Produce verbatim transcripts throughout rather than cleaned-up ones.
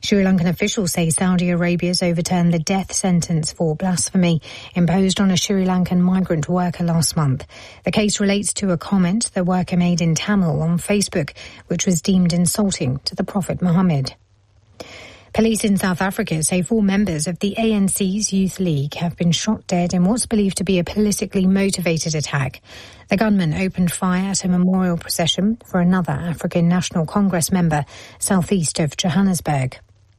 Sri Lankan officials say Saudi Arabia's overturned the death sentence for blasphemy imposed on a Sri Lankan migrant worker last month. The case relates to a comment the worker made in Tamil on Facebook, which was deemed insulting to the Prophet Muhammad. Police in South Africa say four members of the A N C's Youth League have been shot dead in what's believed to be a politically motivated attack. The gunman opened fire at a memorial procession for another African National Congress member southeast of Johannesburg.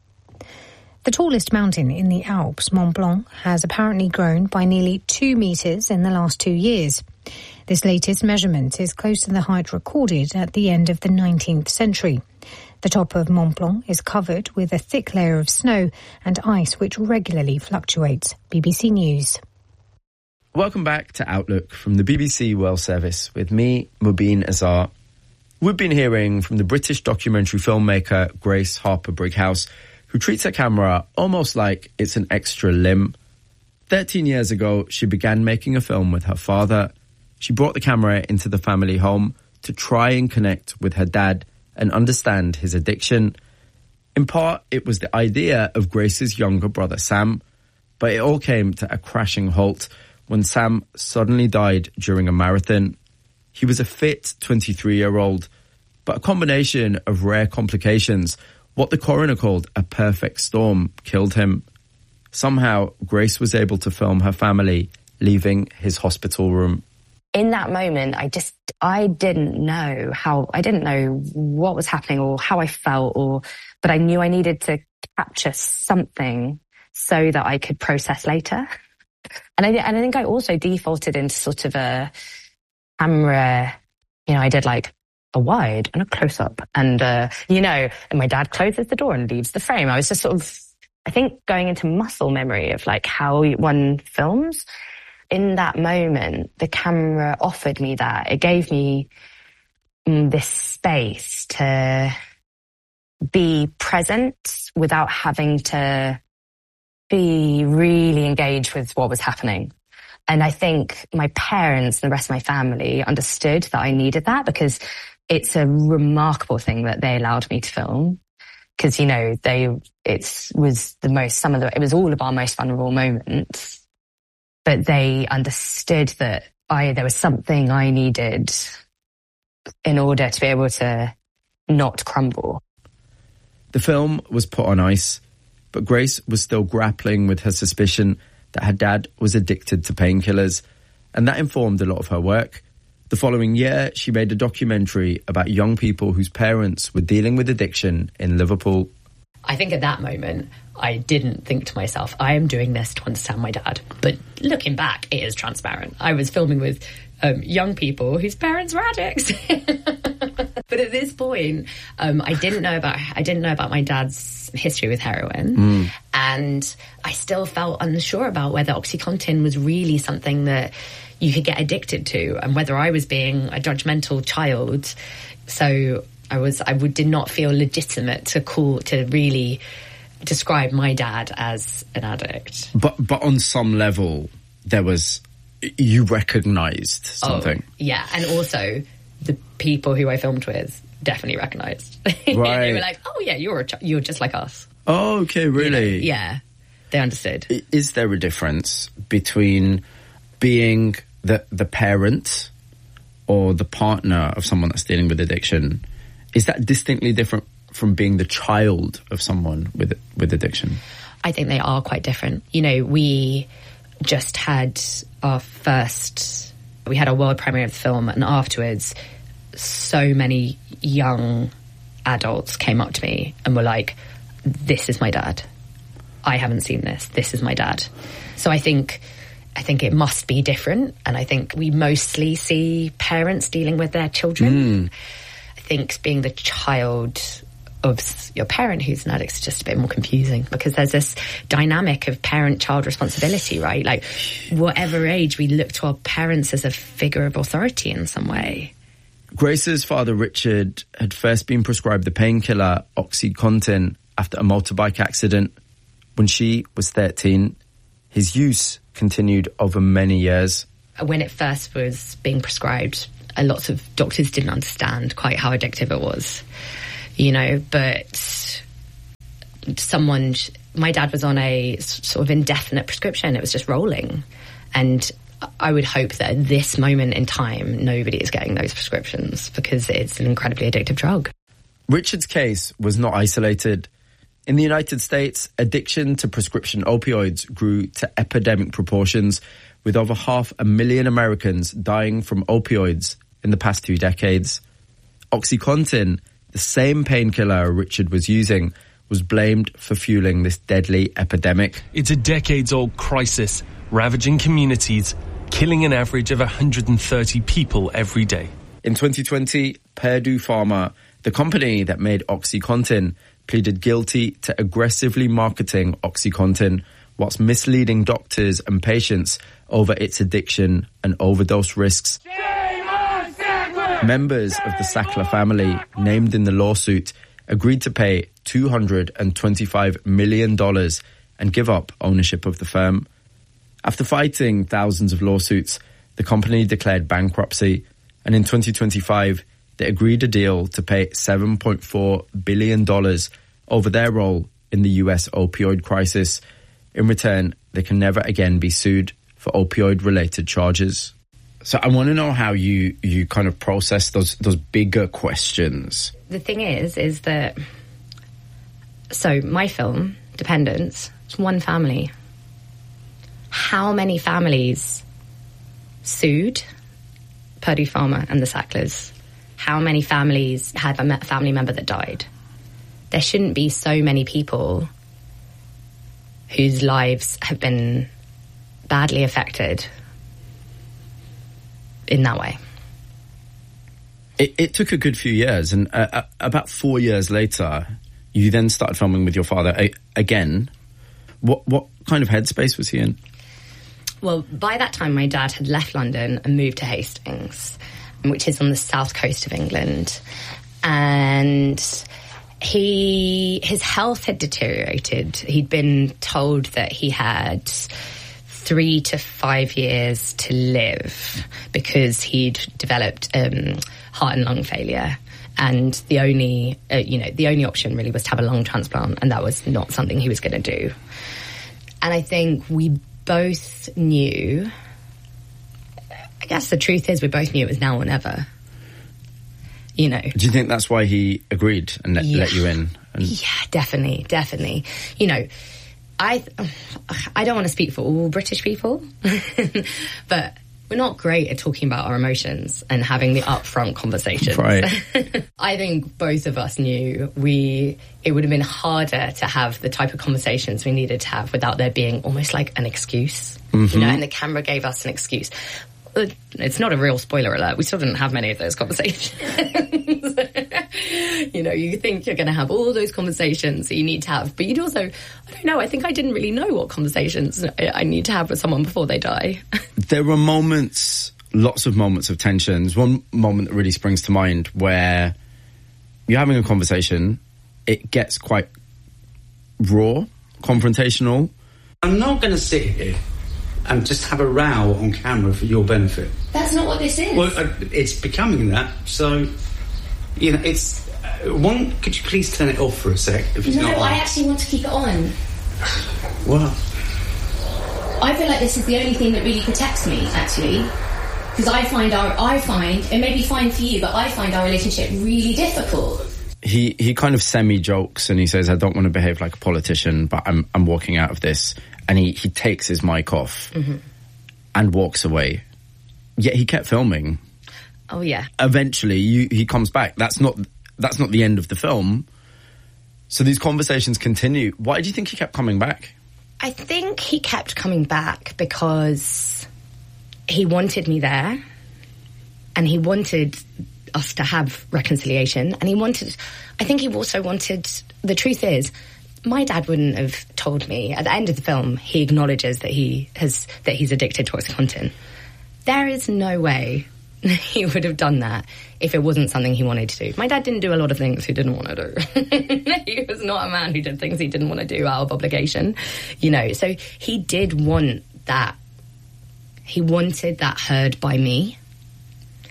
The tallest mountain in the Alps, Mont Blanc, has apparently grown by nearly two metres in the last two years. This latest measurement is close to the height recorded at the end of the nineteenth century. The top of Mont Blanc is covered with a thick layer of snow and ice which regularly fluctuates. B B C News. Welcome back to Outlook from the B B C World Service with me, Mubin Azar. We've been hearing from the British documentary filmmaker Grace Harper Brighouse, who treats her camera almost like it's an extra limb. Thirteen years ago, she began making a film with her father. She brought the camera into the family home to try and connect with her dad and understand his addiction. In part, it was the idea of Grace's younger brother, Sam, but it all came to a crashing halt when Sam suddenly died during a marathon. He was a fit twenty-three-year-old, but a combination of rare complications, what the coroner called a perfect storm, killed him. Somehow, Grace was able to film her family leaving his hospital room. In that moment, I just, I didn't know how, I didn't know what was happening or how I felt, or, but I knew I needed to capture something so that I could process later. And I, and I think I also defaulted into sort of a camera, you know, I did like a wide and a close up and, uh, you know, and my dad closes the door and leaves the frame. I was just sort of, I think going into muscle memory of like how one films. In that moment, the camera offered me that. It gave me mm, this space to be present without having to be really engaged with what was happening. And I think my parents and the rest of my family understood that I needed that, because it's a remarkable thing that they allowed me to film. Because, you know, they, it was the most, some of the, it was all of our most vulnerable moments. But they understood that I there was something I needed in order to be able to not crumble. The film was put on ice, but Grace was still grappling with her suspicion that her dad was addicted to painkillers, and that informed a lot of her work. The following year, she made a documentary about young people whose parents were dealing with addiction in Liverpool. I think at that moment, I didn't think to myself, I am doing this to understand my dad. But looking back, it is transparent. I was filming with um, young people whose parents were addicts. But at this point, um, I didn't know about I didn't know about my dad's history with heroin. Mm. And I still felt unsure about whether OxyContin was really something that you could get addicted to, and whether I was being a judgmental child. So I was, I would, did not feel legitimate to call, to really describe my dad as an addict. But, but on some level, there was, you recognised something. Oh, yeah. And also the people who I filmed with definitely recognised. Right. They were like, oh yeah, you're, a ch- you're just like us. Oh, okay. Really? You know? Yeah. They understood. Is there a difference between being the, the parent or the partner of someone that's dealing with addiction? Is that distinctly different from being the child of someone with with addiction? I think they are quite different. You know, we just had our first, we had our world premiere of the film, and afterwards so many young adults came up to me and were like, this is my dad. I haven't seen this. This is my dad. So I think I think it must be different. And I think we mostly see parents dealing with their children. Mm. I think being the child of your parent who's an addict is just a bit more confusing, because there's this dynamic of parent-child responsibility, right? Like, whatever age, we look to our parents as a figure of authority in some way. Grace's father, Richard, had first been prescribed the painkiller OxyContin after a motorbike accident when she was thirteen. His use continued over many years. When it first was being prescribed, a lot of doctors didn't understand quite how addictive it was, you know, but someone, my dad was on a sort of indefinite prescription. It was just rolling. And I would hope that at this moment in time, nobody is getting those prescriptions because it's an incredibly addictive drug. Richard's case was not isolated. In the United States, addiction to prescription opioids grew to epidemic proportions, with over half a million Americans dying from opioids in the past two decades. OxyContin, the same painkiller Richard was using, was blamed for fueling this deadly epidemic. It's a decades-old crisis, ravaging communities, killing an average of one hundred thirty people every day. In twenty twenty, Purdue Pharma, the company that made OxyContin, pleaded guilty to aggressively marketing OxyContin whilst misleading doctors and patients over its addiction and overdose risks. Members of the Sackler family, named in the lawsuit, agreed to pay two hundred twenty-five million dollars and give up ownership of the firm. After fighting thousands of lawsuits, the company declared bankruptcy, and in twenty twenty-five, they agreed a deal to pay seven point four billion dollars over their role in the U S opioid crisis. In return, they can never again be sued for opioid-related charges. So I want to know how you, you kind of process those those bigger questions. The thing is, is that, so my film, Dependence, it's one family. How many families sued Purdue Pharma and the Sacklers? How many families had a family member that died? There shouldn't be so many people whose lives have been badly affected in that way. It, it took a good few years, and uh, about four years later, you then started filming with your father a- again. What what kind of headspace was he in? Well, by that time, my dad had left London and moved to Hastings, which is on the south coast of England. And he his health had deteriorated. He'd been told that he had three to five years to live because he'd developed um, heart and lung failure. And the only, uh, you know, the only option really was to have a lung transplant, and that was not something he was going to do. And I think we both knew, I guess the truth is we both knew it was now or never. You know. Do you think that's why he agreed and let, yeah. let you in? And yeah, definitely, definitely. You know, I I don't want to speak for all British people, but we're not great at talking about our emotions and having the upfront conversations. Right. I think both of us knew we it would have been harder to have the type of conversations we needed to have without there being almost like an excuse. Mm-hmm. You know, and the camera gave us an excuse. It's not a real spoiler alert. We still didn't have many of those conversations. You know, you think you're going to have all those conversations that you need to have, but you'd also, I don't know, I think I didn't really know what conversations I need to have with someone before they die. There were moments, lots of moments of tensions. One moment that really springs to mind where you're having a conversation, it gets quite raw, confrontational. I'm not going to sit here and just have a row on camera for your benefit. That's not what this is. Well, uh, it's becoming that. So, you know, it's uh, one. Could you please turn it off for a sec? If it's no, not I on. actually want to keep it on. What? I feel like this is the only thing that really protects me, actually, because I find our, I find it may be fine for you, but I find our relationship really difficult. He he kind of semi jokes and he says, "I don't want to behave like a politician, but I'm I'm walking out of this." And he, he takes his mic off mm-hmm. and walks away. Yet he kept filming. Oh, yeah. Eventually, you, he comes back. That's not that's not the end of the film. So these conversations continue. Why do you think he kept coming back? I think he kept coming back because he wanted me there. And he wanted us to have reconciliation. And he wanted... I think he also wanted... The truth is... My dad wouldn't have told me. At the end of the film, he acknowledges that he has that he's addicted to OxyContin. There is no way he would have done that if it wasn't something he wanted to do. My dad didn't do a lot of things he didn't want to do. He was not a man who did things he didn't want to do out of obligation. You know, so he did want that. He wanted that heard by me.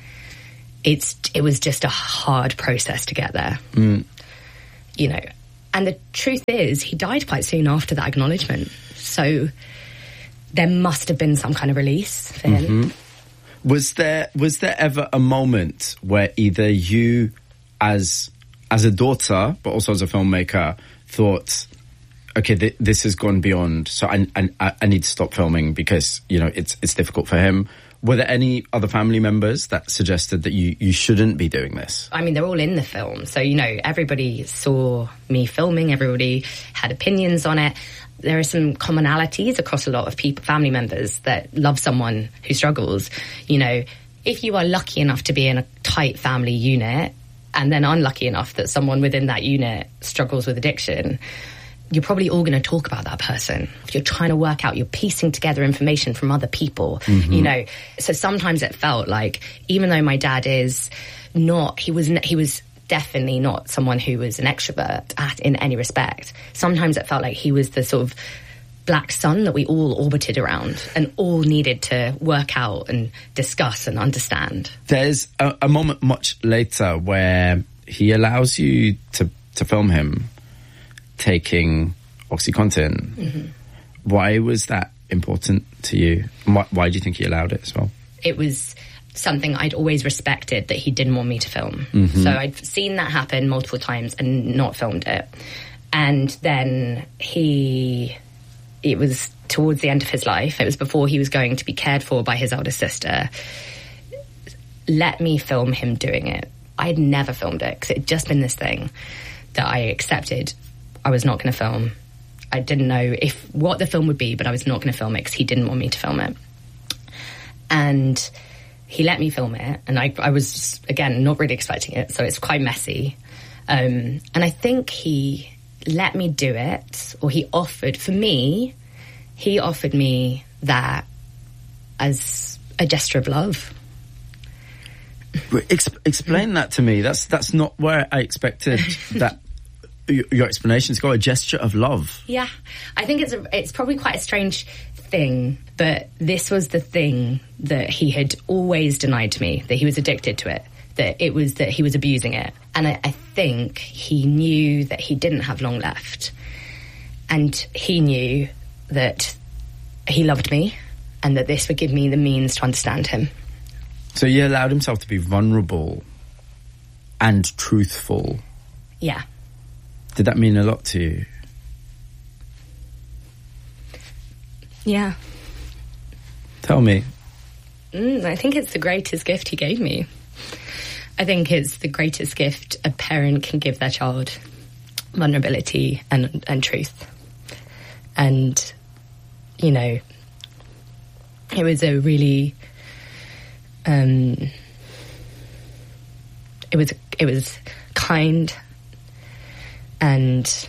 It's it was just a hard process to get there. Mm. You know, And the truth is, he died quite soon after that acknowledgement. So there must have been some kind of release for him. Mm-hmm. Was there was there ever a moment where either you, as as a daughter, but also as a filmmaker, thought, okay, th- this has gone beyond, so I, I I need to stop filming because, you know, it's it's difficult for him? Were there any other family members that suggested that you, you shouldn't be doing this? I mean, they're all in the film. So, you know, everybody saw me filming. Everybody had opinions on it. There are some commonalities across a lot of people, family members that love someone who struggles. You know, if you are lucky enough to be in a tight family unit and then unlucky enough that someone within that unit struggles with addiction, you're probably all going to talk about that person. If you're trying to work out, you're piecing together information from other people, mm-hmm. you know. So sometimes it felt like, even though my dad is not, he was, he was definitely not someone who was an extrovert at, in any respect. Sometimes it felt like he was the sort of black sun that we all orbited around and all needed to work out and discuss and understand. There's a, a moment much later where he allows you to, to film him taking OxyContin. Mm-hmm. Why was that important to you? Why, why do you think he allowed it as well? It was something I'd always respected that he didn't want me to film. Mm-hmm. So I'd seen that happen multiple times and not filmed it. And then he, it was towards the end of his life, it was before he was going to be cared for by his older sister, let me film him doing it. I had never filmed it because it had just been this thing that I accepted I was not going to film. I didn't know if what the film would be, but I was not going to film it because he didn't want me to film it. And he let me film it, and I, I was, again, not really expecting it, so it's quite messy. Um, and I think he let me do it, or he offered, for me, he offered me that as a gesture of love. Ex- explain that to me. That's that's not where I expected that. Your explanation's got a gesture of love. Yeah, I think it's a, it's probably quite a strange thing, but this was the thing that he had always denied to me, that he was addicted to it, that it was that he was abusing it. And I, I think he knew that he didn't have long left. And he knew that he loved me and that this would give me the means to understand him. So he allowed himself to be vulnerable and truthful. Yeah. Did that mean a lot to you? Yeah. Tell me. Mm, I think it's the greatest gift he gave me. I think it's the greatest gift a parent can give their child. Vulnerability and, and truth. And, you know, it was a really... Um, it was it was kind and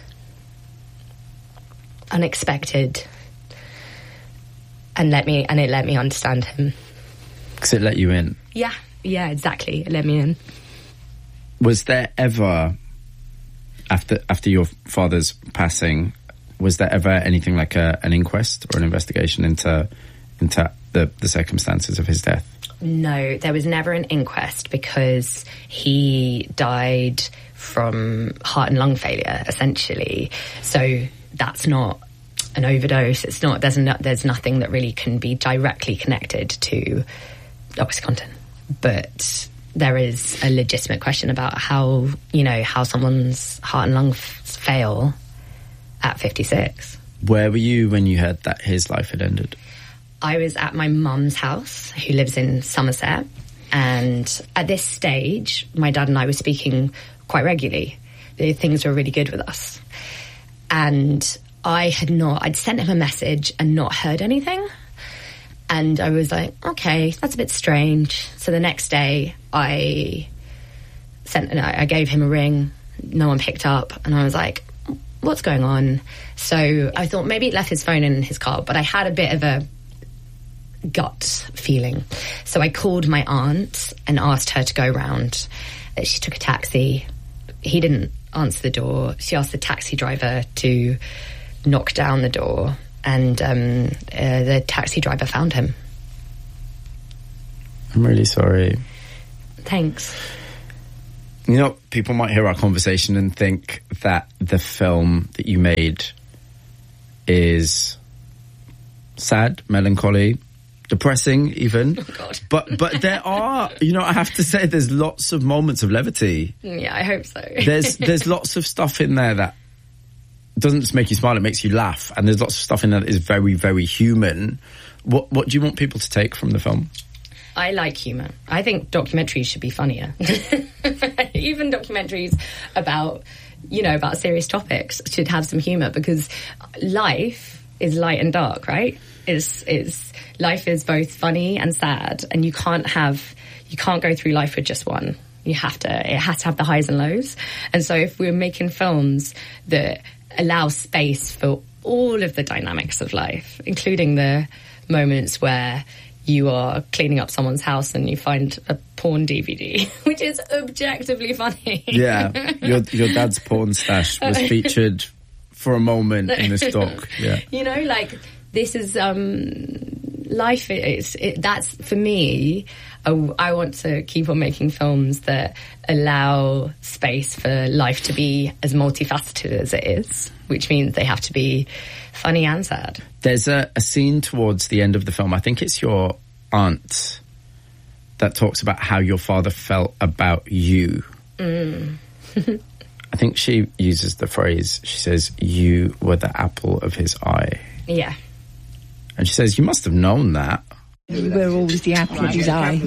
unexpected, and let me and it let me understand him. Because it let you in. Yeah, yeah, exactly. It let me in. Was there ever, after after your father's passing, was there ever anything like a, an inquest or an investigation into into the, the circumstances of his death? No, there was never an inquest because he died from heart and lung failure, essentially. So that's not an overdose. It's not. There's no, there's nothing that really can be directly connected to OxyContin. But there is a legitimate question about how, you know, how someone's heart and lungs fail at fifty-six. Where were you when you heard that his life had ended? I was at my mum's house, who lives in Somerset, and at this stage, my dad and I were speaking quite regularly. Things were really good with us. And I had not, I'd sent him a message and not heard anything. And I was like, okay, that's a bit strange. So the next day, I sent, I gave him a ring. No one picked up. And I was like, what's going on? So I thought maybe he left his phone in his car, but I had a bit of a gut feeling. So I called my aunt and asked her to go round. She took a taxi. He didn't answer the door. She asked the taxi driver to knock down the door, and um, uh, the taxi driver found him. I'm really sorry. Thanks. You know, people might hear our conversation and think that the film that you made is sad, melancholy, depressing even. Oh, God. But but there are, you know, I have to say there's lots of moments of levity. Yeah, I hope so. There's there's lots of stuff in there that doesn't just make you smile, it makes you laugh. And there's lots of stuff in there that is very, very human. What what do you want people to take from the film? I like humour. I think documentaries should be funnier. Even documentaries about, you know, about serious topics should have some humour, because life is light and dark, right? It's, it's, life is both funny and sad, and you can't have, you can't go through life with just one. You have to, it has to have the highs and lows. And so if we're making films that allow space for all of the dynamics of life, including the moments where you are cleaning up someone's house and you find a porn D V D, which is objectively funny. Yeah, your your dad's porn stash was featured for a moment in this doc. Yeah, you know, like this is um, life. Is it, that's for me. I, I want to keep on making films that allow space for life to be as multifaceted as it is, which means they have to be funny and sad. There's a, a scene towards the end of the film, I think it's your aunt, that talks about how your father felt about you. Mm. I think she uses the phrase, she says, you were the apple of his eye. Yeah. And she says, you must have known that. You were always the apple of his eye.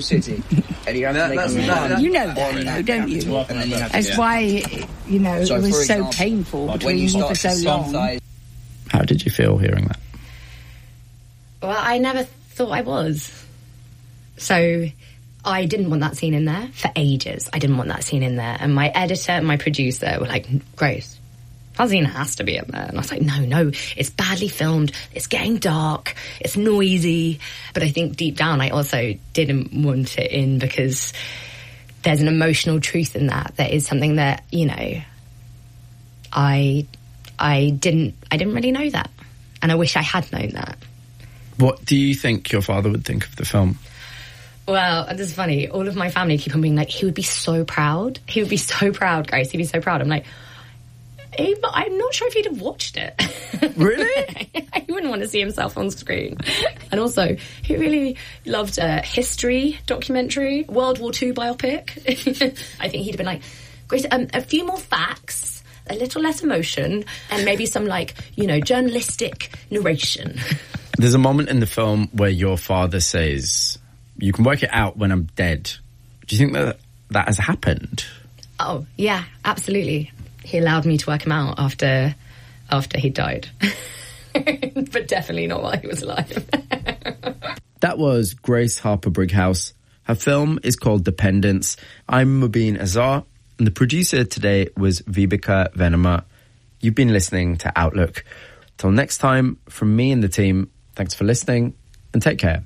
You know that, though, don't you? That's why, you know, it was so painful between you for so long. How did you feel hearing that? Well, I never thought I was. So I didn't want that scene in there for ages. I didn't want that scene in there. And my editor and my producer were like, Grace, that scene has to be in there. And I was like, no, no, it's badly filmed. It's getting dark. It's noisy. But I think deep down, I also didn't want it in because there's an emotional truth in that. There is something that, you know, I, I didn't, I didn't really know that. And I wish I had known that. What do you think your father would think of the film? Well, this is funny. All of my family keep on being like, he would be so proud. He would be so proud, Grace. He'd be so proud. I'm like, hey, but I'm not sure if he'd have watched it. Really? He wouldn't want to see himself on screen. And also, he really loved a history documentary, World War Two biopic. I think he'd have been like, Grace, um, a few more facts, a little less emotion, and maybe some, like, you know, journalistic narration. There's a moment in the film where your father says, you can work it out when I'm dead. Do you think that that has happened? Oh, yeah, absolutely. He allowed me to work him out after after he died. But definitely not while he was alive. That was Grace Harper Brighouse. Her film is called Dependence. I'm Mubin Azar, and the producer today was Vibeke Venema. You've been listening to Outlook. Till next time, from me and the team, thanks for listening, and take care.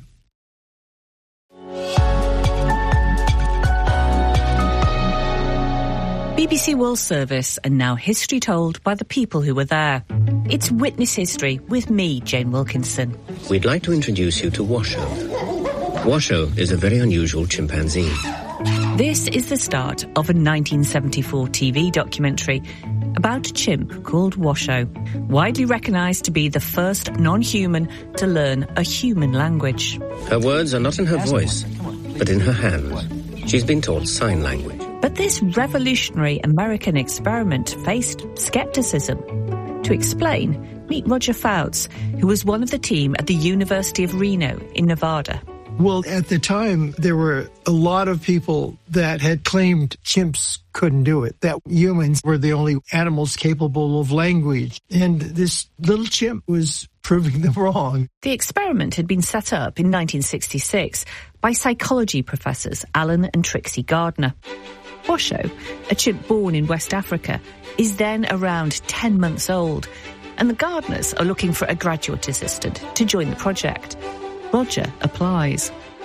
B B C World Service, and now history told by the people who were there. It's Witness History with me, Jane Wilkinson. We'd like to introduce you to Washoe. Washoe is a very unusual chimpanzee. This is the start of a nineteen seventy-four T V documentary about a chimp called Washoe, widely recognised to be the first non-human to learn a human language. Her words are not in her voice, but in her hands. She's been taught sign language. But this revolutionary American experiment faced scepticism. To explain, meet Roger Fouts, who was one of the team at the University of Reno in Nevada. Well, at the time, there were a lot of people that had claimed chimps couldn't do it, that humans were the only animals capable of language. And this little chimp was proving them wrong. The experiment had been set up in nineteen sixty-six by psychology professors Alan and Trixie Gardner. Washoe, a chimp born in West Africa, is then around ten months old, and the Gardners are looking for a graduate assistant to join the project. Roger applies.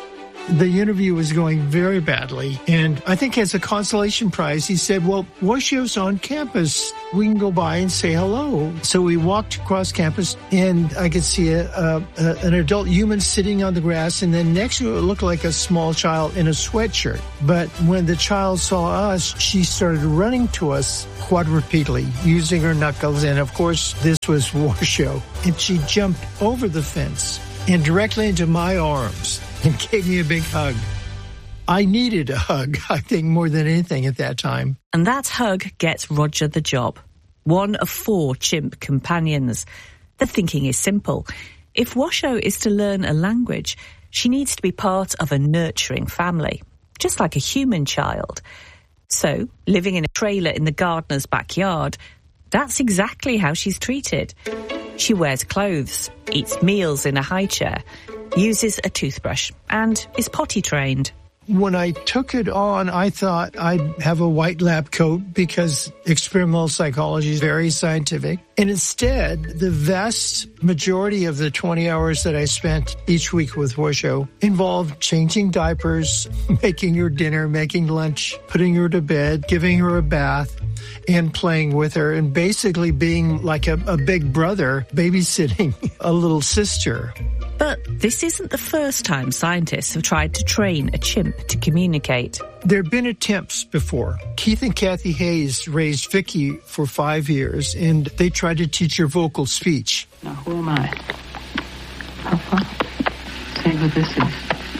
The interview was going very badly, and I think as a consolation prize, he said, well, Washoe's on campus. We can go by and say hello. So we walked across campus, and I could see a, a, a, an adult human sitting on the grass, and then next to it, it looked like a small child in a sweatshirt. But when the child saw us, she started running to us quadrupedally, using her knuckles, and of course, this was Washoe. And she jumped over the fence and directly into my arms and gave me a big hug. I needed a hug, I think, more than anything at that time. And that hug gets Roger the job. One of four chimp companions. The thinking is simple. If Washoe is to learn a language, she needs to be part of a nurturing family, just like a human child. So, living in a trailer in the gardener's backyard, that's exactly how she's treated. She wears clothes, eats meals in a high chair, uses a toothbrush, and is potty trained. When I took it on, I thought I'd have a white lab coat because experimental psychology is very scientific. And instead, the vast majority of the twenty hours that I spent each week with Washoe involved changing diapers, making her dinner, making lunch, putting her to bed, giving her a bath, and playing with her, and basically being like a, a big brother babysitting a little sister. But this isn't the first time scientists have tried to train a chimp to communicate. There have been attempts before. Keith and Kathy Hayes raised Vicky for five years, and they tried to teach her vocal speech. Now, who am I? Papa? Say who this is.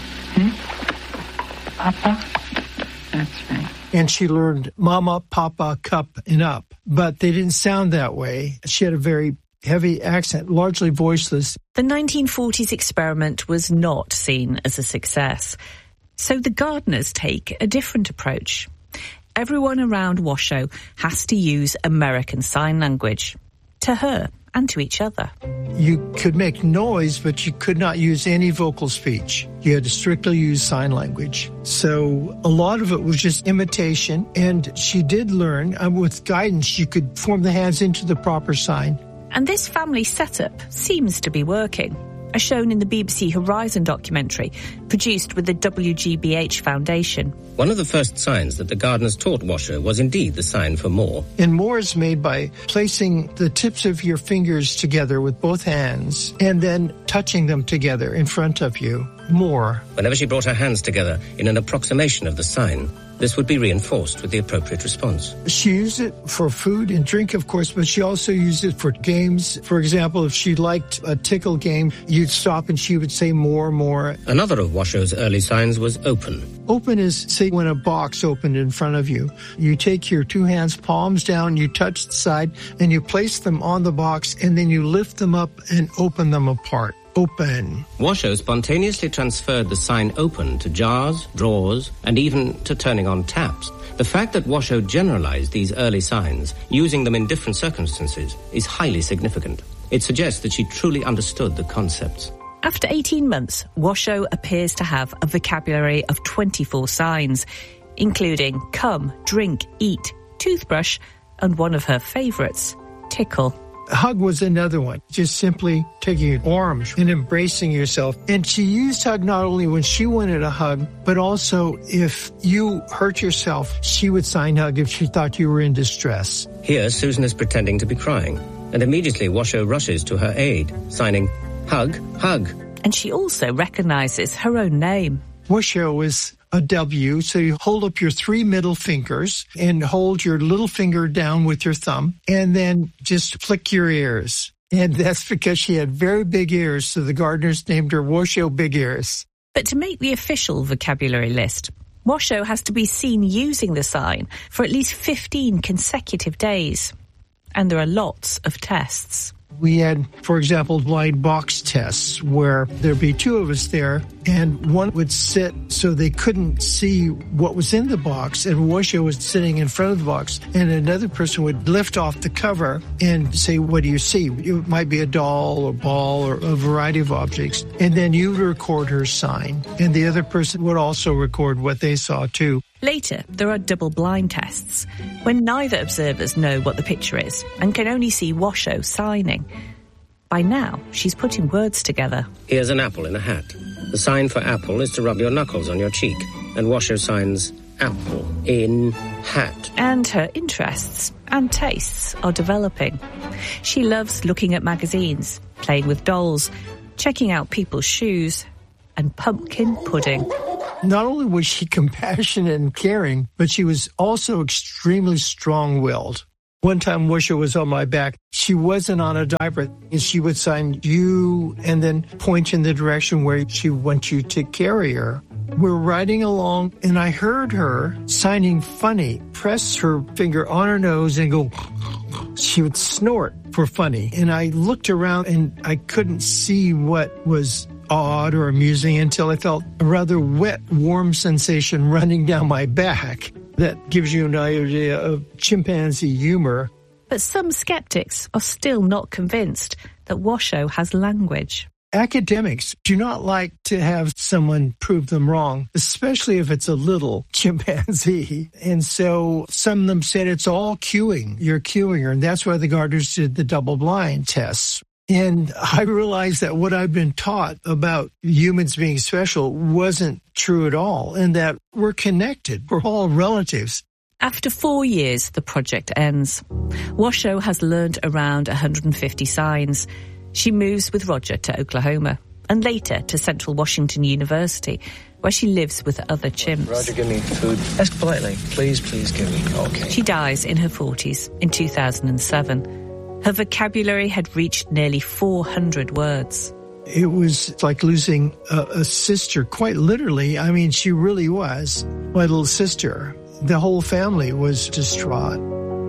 Hmm? Papa? That's right. And she learned mama, papa, cup, and up. But they didn't sound that way. She had a very heavy accent, largely voiceless. The nineteen forties experiment was not seen as a success. So the gardeners take a different approach. Everyone around Washoe has to use American Sign Language. To her and to each other. You could make noise, but you could not use any vocal speech. You had to strictly use sign language. So a lot of it was just imitation, and she did learn. Um, with guidance, you could form the hands into the proper sign. And this family setup seems to be working, as shown in the B B C Horizon documentary produced with the W G B H Foundation. One of the first signs that the gardeners taught Washoe was indeed the sign for more. And more is made by placing the tips of your fingers together with both hands and then touching them together in front of you. More. Whenever she brought her hands together in an approximation of the sign, this would be reinforced with the appropriate response. She used it for food and drink, of course, but she also used it for games. For example, if she liked a tickle game, you'd stop and she would say more, more. Another of Washoe's early signs was open. Open is, say, when a box opened in front of you. You take your two hands, palms down, you touch the side, and you place them on the box, and then you lift them up and open them apart. Open. Washoe spontaneously transferred the sign open to jars, drawers, and even to turning on taps. The fact that Washoe generalized these early signs, using them in different circumstances, is highly significant. It suggests that she truly understood the concepts. After eighteen months, Washoe appears to have a vocabulary of twenty-four signs, including come, drink, eat, toothbrush, and one of her favourites, tickle. Hug was another one, just simply taking your arms and embracing yourself. And she used hug not only when she wanted a hug, but also if you hurt yourself, she would sign hug if she thought you were in distress. Here, Susan is pretending to be crying, and immediately Washoe rushes to her aid, signing, hug, hug. And she also recognises her own name. Washoe is a W, so you hold up your three middle fingers and hold your little finger down with your thumb and then just flick your ears. And that's because she had very big ears, so the gardeners named her Washoe Big Ears. But to make the official vocabulary list, Washoe has to be seen using the sign for at least fifteen consecutive days. And there are lots of tests. We had, for example, blind box tests where there'd be two of us there and one would sit so they couldn't see what was in the box, and Washoe was sitting in front of the box, and another person would lift off the cover and say, what do you see? It might be a doll or ball or a variety of objects. And then you would record her sign, and the other person would also record what they saw too. Later, there are double-blind tests, when neither observers know what the picture is and can only see Washoe signing. By now, she's putting words together. Here's an apple in a hat. The sign for apple is to rub your knuckles on your cheek, and Washoe signs apple in hat. And her interests and tastes are developing. She loves looking at magazines, playing with dolls, checking out people's shoes, and pumpkin pudding. Not only was she compassionate and caring, but she was also extremely strong-willed. One time Washoe was on my back. She wasn't on a diaper, and she would sign you and then point in the direction where she wants you to carry her. We're riding along, and I heard her signing funny, press her finger on her nose and go, she would snort for funny. And I looked around, and I couldn't see what was odd or amusing until I felt a rather wet, warm sensation running down my back. That gives you an idea of chimpanzee humor. But some skeptics are still not convinced that Washoe has language. Academics do not like to have someone prove them wrong, especially if it's a little chimpanzee. And so some of them said it's all cueing. You're cueing her. And that's why the Gardners did the double-blind tests. And I realized that what I've been taught about humans being special wasn't true at all, and that we're connected. We're all relatives. After four years, the project ends. Washoe has learned around one hundred fifty signs. She moves with Roger to Oklahoma and later to Central Washington University, where she lives with other chimps. Roger, give me food. Ask politely. Please, please give me. Okay. She dies in her forties in two thousand seven. Her vocabulary had reached nearly four hundred words. It was like losing a, a sister, quite literally. I mean, she really was my little sister. The whole family was distraught.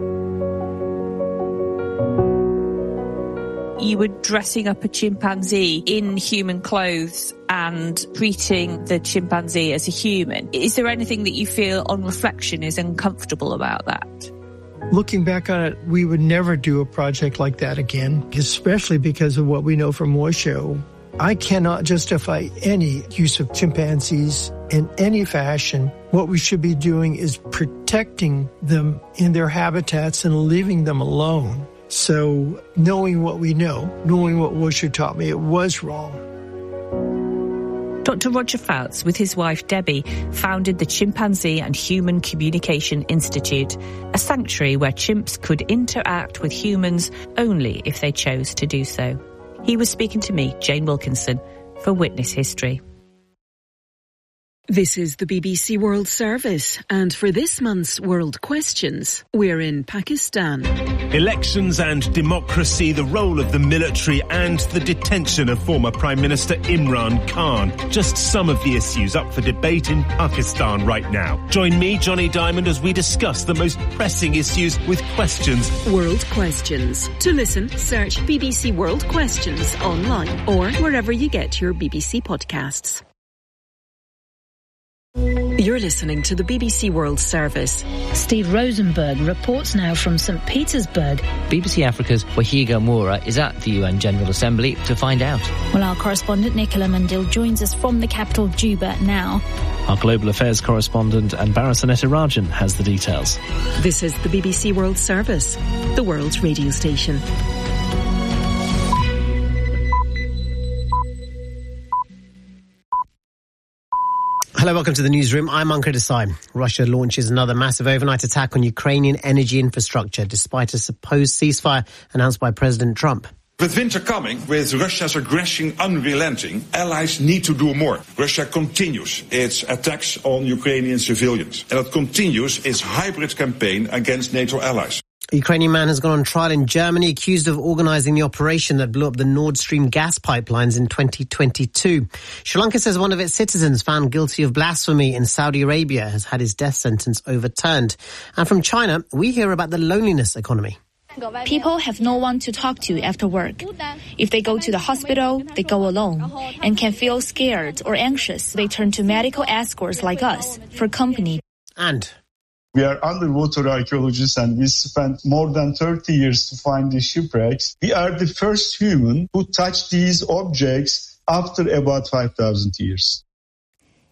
You were dressing up a chimpanzee in human clothes and treating the chimpanzee as a human. Is there anything that you feel on reflection is uncomfortable about that? Looking back on it, we would never do a project like that again, especially because of what we know from Washoe. I cannot justify any use of chimpanzees in any fashion. What we should be doing is protecting them in their habitats and leaving them alone. So knowing what we know, knowing what Washoe taught me, it was wrong. Doctor Roger Fouts, with his wife Debbie, founded the Chimpanzee and Human Communication Institute, a sanctuary where chimps could interact with humans only if they chose to do so. He was speaking to me, Jane Wilkinson, for Witness History. This is the B B C World Service, and for this month's World Questions, we're in Pakistan. Elections and democracy, the role of the military and the detention of former Prime Minister Imran Khan. Just some of the issues up for debate in Pakistan right now. Join me, Johnny Diamond, as we discuss the most pressing issues with questions. World Questions. To listen, search B B C World Questions online or wherever you get your B B C podcasts. You're listening to the B B C World Service. Steve Rosenberg reports now from Saint Petersburg. B B C Africa's Wahiga Moura is at the U N General Assembly to find out. Well, our correspondent Nicola Mundil joins us from the capital, Juba, now. Our global affairs correspondent Anbara Sanetarajan has the details. This is the B B C World Service, the world's radio station. Hello, welcome to the newsroom. I'm Ankur Desai. Russia launches another massive overnight attack on Ukrainian energy infrastructure, despite a supposed ceasefire announced by President Trump. With winter coming, with Russia's aggression unrelenting, allies need to do more. Russia continues its attacks on Ukrainian civilians, and it continues its hybrid campaign against NATO allies. A Ukrainian man has gone on trial in Germany, accused of organising the operation that blew up the Nord Stream gas pipelines in twenty twenty-two. Sri Lanka says one of its citizens found guilty of blasphemy in Saudi Arabia has had his death sentence overturned. And from China, we hear about the loneliness economy. People have no one to talk to after work. If they go to the hospital, they go alone and can feel scared or anxious. They turn to medical escorts like us for company. And we are underwater archaeologists and we spent more than thirty years to find the shipwrecks. We are the first human who touched these objects after about five thousand years.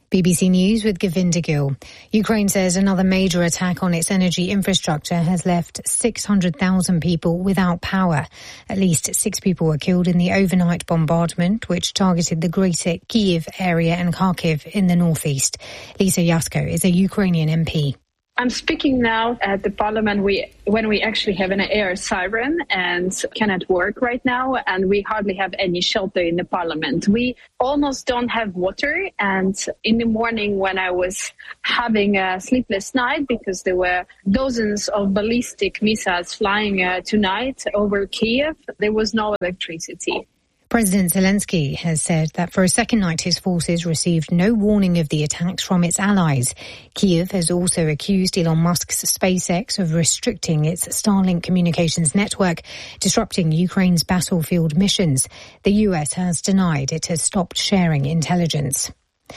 B B C News with Govinda Gill. Ukraine says another major attack on its energy infrastructure has left six hundred thousand people without power. At least six people were killed in the overnight bombardment, which targeted the greater Kyiv area and Kharkiv in the northeast. Lisa Yasko is a Ukrainian M P. I'm speaking now at the parliament we, when we actually have an air siren and cannot work right now, and we hardly have any shelter in the parliament. We almost don't have water, and in the morning when I was having a sleepless night because there were dozens of ballistic missiles flying uh, tonight over Kyiv, there was no electricity. President Zelensky has said that for a second night his forces received no warning of the attacks from its allies. Kyiv has also accused Elon Musk's SpaceX of restricting its Starlink communications network, disrupting Ukraine's battlefield missions. The U S has denied it has stopped sharing intelligence.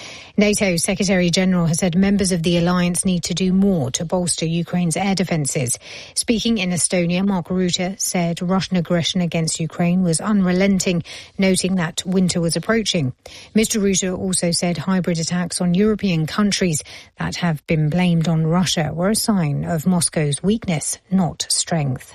NATO Secretary-General has said members of the alliance need to do more to bolster Ukraine's air defences. Speaking in Estonia, Mark Rutte said Russian aggression against Ukraine was unrelenting, noting that winter was approaching. Mister Rutte also said hybrid attacks on European countries that have been blamed on Russia were a sign of Moscow's weakness, not strength.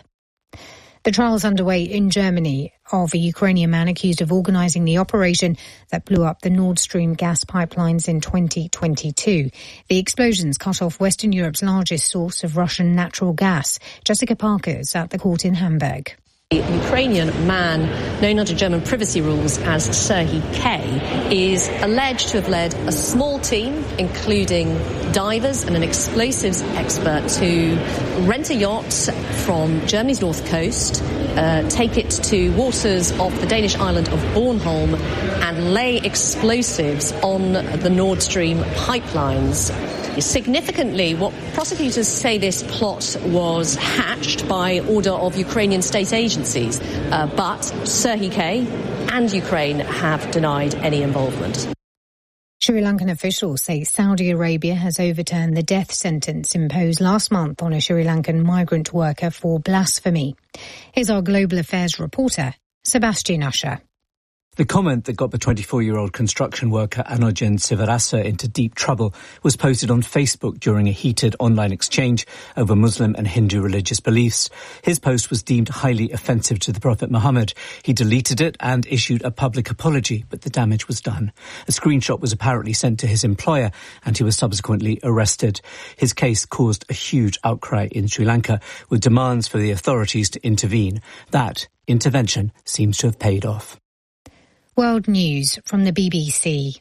The trial's underway in Germany of a Ukrainian man accused of organising the operation that blew up the Nord Stream gas pipelines in twenty twenty-two. The explosions cut off Western Europe's largest source of Russian natural gas. Jessica Parker is at the court in Hamburg. The Ukrainian man, known under German privacy rules as Serhiy K, is alleged to have led a small team, including divers and an explosives expert, to rent a yacht from Germany's north coast, uh, take it to waters off the Danish island of Bornholm, and lay explosives on the Nord Stream pipelines. Significantly, what prosecutors say this plot was hatched by order of Ukrainian state agencies, uh, but Serhiy K and Ukraine have denied any involvement. Sri Lankan officials say Saudi Arabia has overturned the death sentence imposed last month on a Sri Lankan migrant worker for blasphemy. Here's our global affairs reporter, Sebastian Usher. The comment that got the twenty-four-year-old construction worker Anojan Sivarasa into deep trouble was posted on Facebook during a heated online exchange over Muslim and Hindu religious beliefs. His post was deemed highly offensive to the Prophet Muhammad. He deleted it and issued a public apology, but the damage was done. A screenshot was apparently sent to his employer, and he was subsequently arrested. His case caused a huge outcry in Sri Lanka, with demands for the authorities to intervene. That intervention seems to have paid off. World News from the B B C.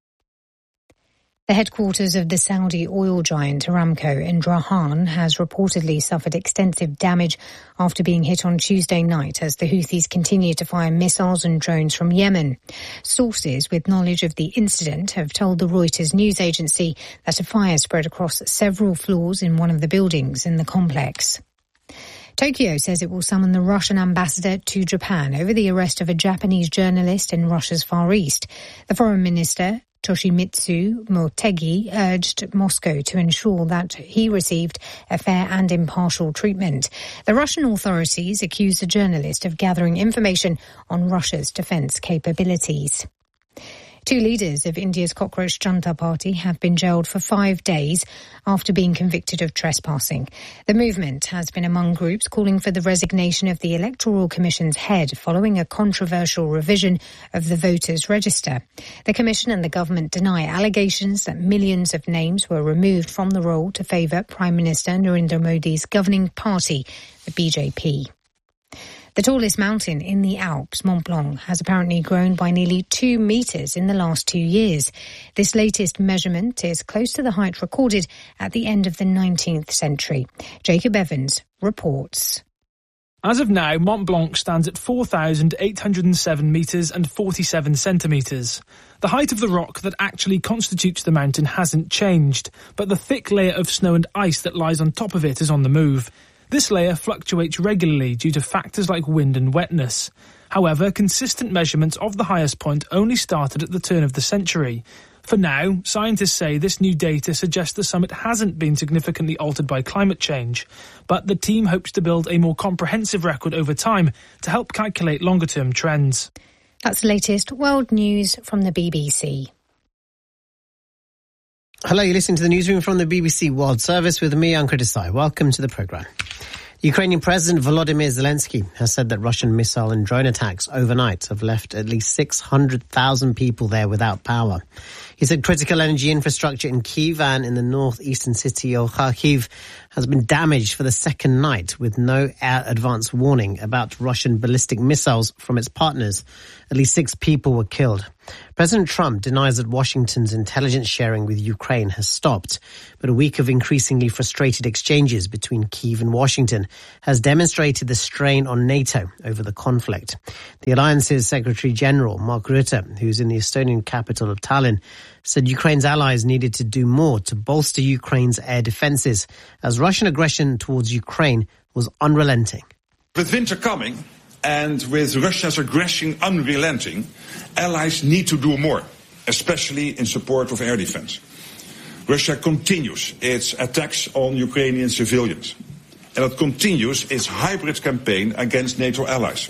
The headquarters of the Saudi oil giant Aramco in Dhahran has reportedly suffered extensive damage after being hit on Tuesday night as the Houthis continue to fire missiles and drones from Yemen. Sources with knowledge of the incident have told the Reuters news agency that a fire spread across several floors in one of the buildings in the complex. Tokyo says it will summon the Russian ambassador to Japan over the arrest of a Japanese journalist in Russia's Far East. The foreign minister, Toshimitsu Motegi, urged Moscow to ensure that he received a fair and impartial treatment. The Russian authorities accuse the journalist of gathering information on Russia's defense capabilities. Two leaders of India's Cockroach Janata Party have been jailed for five days after being convicted of trespassing. The movement has been among groups calling for the resignation of the Electoral Commission's head following a controversial revision of the voters' register. The Commission and the government deny allegations that millions of names were removed from the roll to favour Prime Minister Narendra Modi's governing party, the B J P. The tallest mountain in the Alps, Mont Blanc, has apparently grown by nearly two metres in the last two years. This latest measurement is close to the height recorded at the end of the nineteenth century. Jacob Evans reports. As of now, Mont Blanc stands at four thousand eight hundred seven metres and forty-seven centimetres. The height of the rock that actually constitutes the mountain hasn't changed, but the thick layer of snow and ice that lies on top of it is on the move. This layer fluctuates regularly due to factors like wind and wetness. However, consistent measurements of the highest point only started at the turn of the century. For now, scientists say this new data suggests the summit hasn't been significantly altered by climate change, but the team hopes to build a more comprehensive record over time to help calculate longer-term trends. That's the latest world news from the B B C. Hello, you're listening to the newsroom from the B B C World Service with me, Ankur Desai. Welcome to the programme. Ukrainian President Volodymyr Zelensky has said that Russian missile and drone attacks overnight have left at least six hundred thousand people there without power. He said critical energy infrastructure in Kyiv and in the northeastern city of Kharkiv has been damaged for the second night with no air advance warning about Russian ballistic missiles from its partners. At least six people were killed. President Trump denies that Washington's intelligence sharing with Ukraine has stopped, but a week of increasingly frustrated exchanges between Kyiv and Washington has demonstrated the strain on NATO over the conflict. The alliance's Secretary General, Mark Rutte, who's in the Estonian capital of Tallinn, said Ukraine's allies needed to do more to bolster Ukraine's air defences, as Russian aggression towards Ukraine was unrelenting. With winter coming, and with Russia's aggression unrelenting, allies need to do more, especially in support of air defense. Russia continues its attacks on Ukrainian civilians, and it continues its hybrid campaign against NATO allies.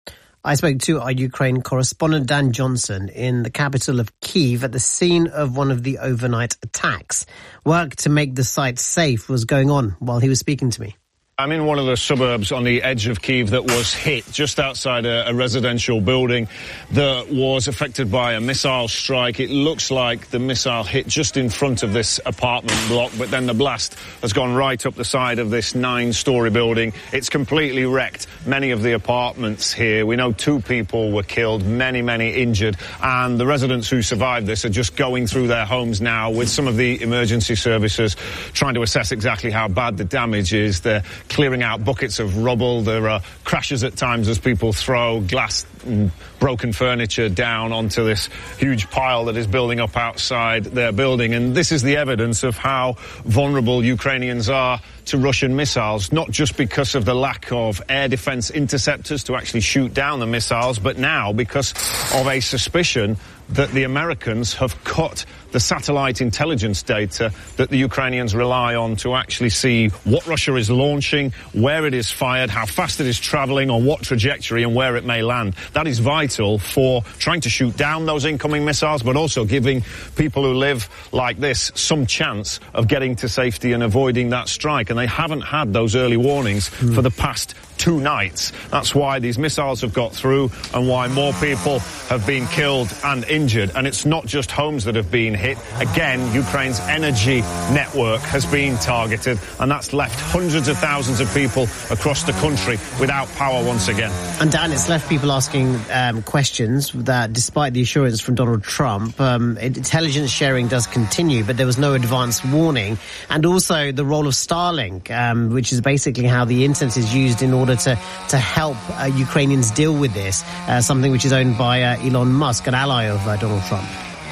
I spoke to our Ukraine correspondent Dan Johnson in the capital of Kyiv at the scene of one of the overnight attacks. Work to make the site safe was going on while he was speaking to me. I'm in one of the suburbs on the edge of Kyiv that was hit just outside a, a residential building that was affected by a missile strike. It looks like the missile hit just in front of this apartment block, but then the blast has gone right up the side of this nine-storey building. It's completely wrecked many of the apartments here. We know two people were killed, many, many injured, and the residents who survived this are just going through their homes now with some of the emergency services trying to assess exactly how bad the damage is. They're clearing out buckets of rubble. There are crashes at times as people throw glass and broken furniture down onto this huge pile that is building up outside their building. And this is the evidence of how vulnerable Ukrainians are to Russian missiles, not just because of the lack of air defense interceptors to actually shoot down the missiles, but now because of a suspicion that the Americans have cut the satellite intelligence data that the Ukrainians rely on to actually see what Russia is launching, where it is fired, how fast it is travelling, on what trajectory and where it may land. That is vital for trying to shoot down those incoming missiles, but also giving people who live like this some chance of getting to safety and avoiding that strike. And they haven't had those early warnings mm. for the past two nights. That's why these missiles have got through and why more people have been killed and injured. And it's not just homes that have been hit. Again, Ukraine's energy network has been targeted, and that's left hundreds of thousands of people across the country without power once again. And Dan, it's left people asking um, questions that despite the assurance from Donald Trump, um, intelligence sharing does continue, but there was no advance warning. And also the role of Starlink, um, which is basically how the internet is used in order to, to help uh, Ukrainians deal with this, uh, something which is owned by uh, Elon Musk, an ally of uh, Donald Trump.